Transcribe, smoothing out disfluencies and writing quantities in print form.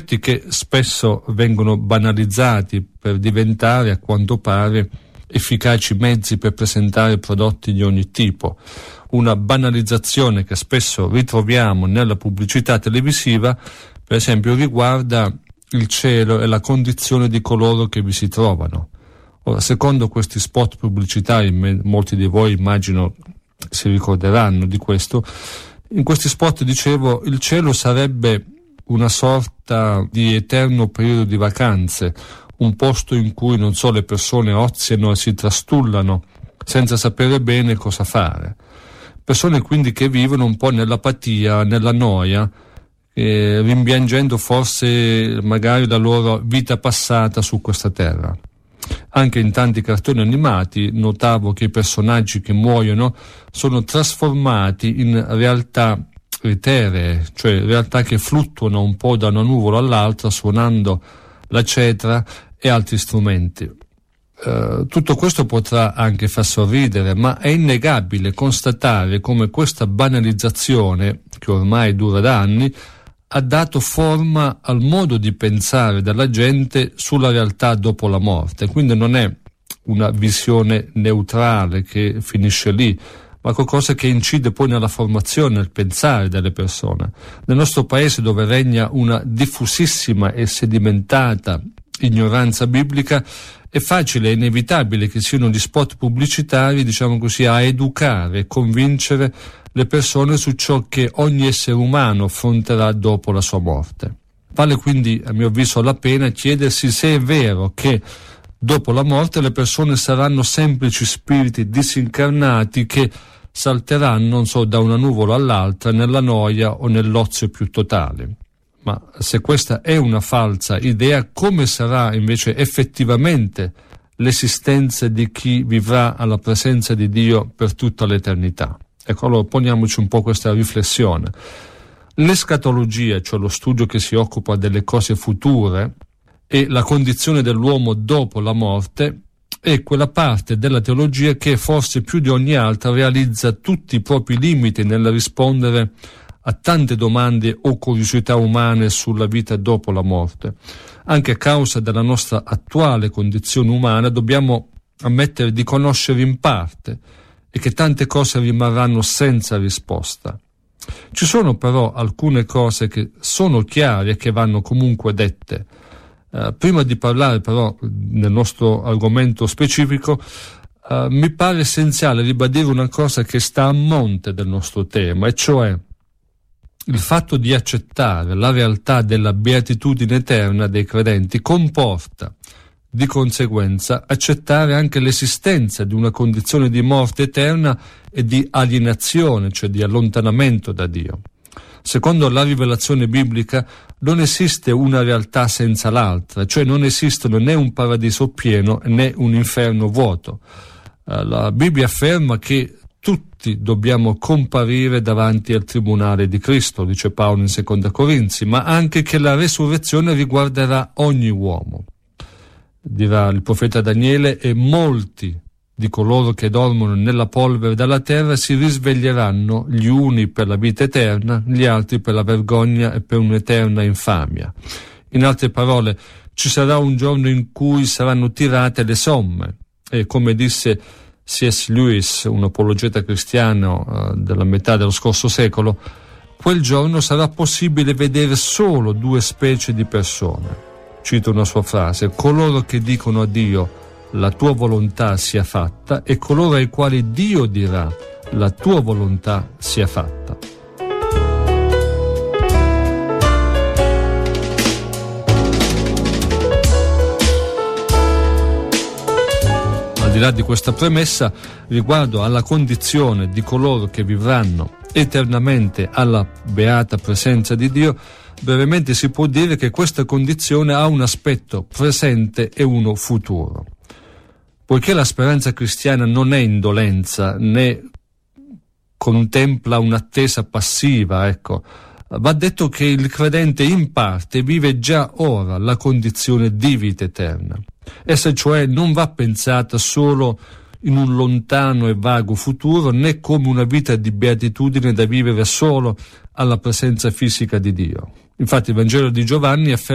concetti che spesso vengono banalizzati per diventare, a quanto pare, efficaci mezzi per presentare prodotti di ogni tipo. Una banalizzazione che spesso ritroviamo nella pubblicità televisiva, per esempio, riguarda il cielo e la condizione di coloro che vi si trovano. Ora, secondo questi spot pubblicitari, molti di voi immagino si ricorderanno di questo, in questi spot, dicevo, il cielo sarebbe una sorta di eterno periodo di vacanze, un posto in cui non so, le persone oziano e si trastullano senza sapere bene cosa fare. Persone quindi che vivono un po' nell'apatia, nella noia, rimpiangendo forse magari la loro vita passata su questa terra. Anche in tanti cartoni animati notavo che i personaggi che muoiono sono trasformati in realtà eteree, cioè realtà che fluttuano un po' da una nuvola all'altra suonando la cetra e altri strumenti. Tutto questo potrà anche far sorridere, ma è innegabile constatare come questa banalizzazione, che ormai dura da anni, ha dato forma al modo di pensare della gente sulla realtà dopo la morte. Quindi non è una visione neutrale che finisce lì, ma qualcosa che incide poi nella formazione, nel pensare delle persone. Nel nostro paese, dove regna una diffusissima e sedimentata ignoranza biblica, è facile e inevitabile che siano gli spot pubblicitari, diciamo così, a educare e convincere le persone su ciò che ogni essere umano affronterà dopo la sua morte. Vale quindi, a mio avviso, la pena chiedersi se è vero che dopo la morte le persone saranno semplici spiriti disincarnati che salteranno, non so, da una nuvola all'altra nella noia o nell'ozio più totale. Ma se questa è una falsa idea, come sarà invece effettivamente l'esistenza di chi vivrà alla presenza di Dio per tutta l'eternità? Ecco, allora poniamoci un po' questa riflessione. L'escatologia, cioè lo studio che si occupa delle cose future e la condizione dell'uomo dopo la morte, è quella parte della teologia che forse più di ogni altra realizza tutti i propri limiti nel rispondere a tante domande o curiosità umane sulla vita dopo la morte. Anche a causa della nostra attuale condizione umana dobbiamo ammettere di conoscere in parte e che tante cose rimarranno senza risposta. Ci sono però alcune cose che sono chiare e che vanno comunque dette. Prima di parlare però nel nostro argomento specifico, mi pare essenziale ribadire una cosa che sta a monte del nostro tema, e cioè il fatto di accettare la realtà della beatitudine eterna dei credenti comporta di conseguenza accettare anche l'esistenza di una condizione di morte eterna e di alienazione, cioè di allontanamento da Dio. Secondo la rivelazione biblica non esiste una realtà senza l'altra, cioè non esistono né un paradiso pieno né un inferno vuoto. La Bibbia afferma che tutti dobbiamo comparire davanti al tribunale di Cristo, dice Paolo in 2 Corinzi, ma anche che la resurrezione riguarderà ogni uomo. Dirà il profeta Daniele: e molti di coloro che dormono nella polvere della terra si risveglieranno, gli uni per la vita eterna, gli altri per la vergogna e per un'eterna infamia. In altre parole, ci sarà un giorno in cui saranno tirate le somme, e come disse C.S. Lewis, un apologeta cristiano della metà dello scorso secolo, quel giorno sarà possibile vedere solo due specie di persone. Cito una sua frase: coloro che dicono a Dio la tua volontà sia fatta, e coloro ai quali Dio dirà la tua volontà sia fatta. Al di là di questa premessa, riguardo alla condizione di coloro che vivranno eternamente alla beata presenza di Dio, brevemente si può dire che questa condizione ha un aspetto presente e uno futuro. Poiché la speranza cristiana non è indolenza né contempla un'attesa passiva, va detto che il credente in parte vive già ora la condizione di vita eterna. Essa cioè non va pensata solo in un lontano e vago futuro, né come una vita di beatitudine da vivere solo alla presenza fisica di Dio. Infatti il Vangelo di Giovanni afferma